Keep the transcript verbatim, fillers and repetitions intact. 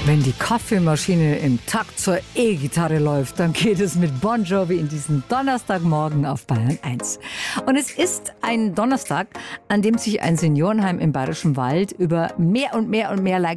Wenn die Kaffeemaschine im Takt zur E-Gitarre läuft, dann geht es mit Bon Jovi in diesen Donnerstagmorgen auf Bayern eins. Und es ist ein Donnerstag, an dem sich ein Seniorenheim im Bayerischen Wald über mehr und mehr und mehr